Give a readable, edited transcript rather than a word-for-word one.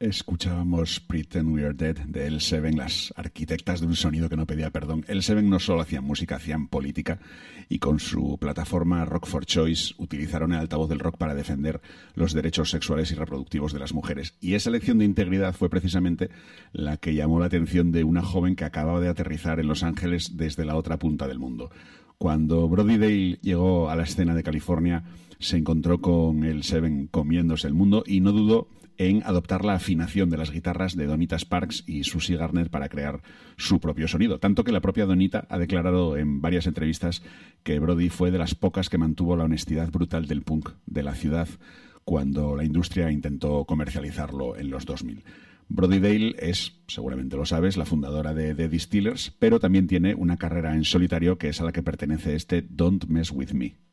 Escuchábamos Pretend We Are Dead de L7, las arquitectas de un sonido que no pedía perdón. L7 no solo hacían música, hacían política, y con su plataforma Rock for Choice utilizaron el altavoz del rock para defender los derechos sexuales y reproductivos de las mujeres. Y esa lección de integridad fue precisamente la que llamó la atención de una joven que acababa de aterrizar en Los Ángeles desde la otra punta del mundo. Cuando Brody Dalle llegó a la escena de California, se encontró con L7 comiéndose el mundo y no dudó en adoptar la afinación de las guitarras de Donita Sparks y Susie Garner para crear su propio sonido. Tanto que la propia Donita ha declarado en varias entrevistas que Brody fue de las pocas que mantuvo la honestidad brutal del punk de la ciudad cuando la industria intentó comercializarlo en los 2000. Brody Dalle es, seguramente lo sabes, la fundadora de The Distillers, pero también tiene una carrera en solitario que es a la que pertenece este Don't Mess With Me.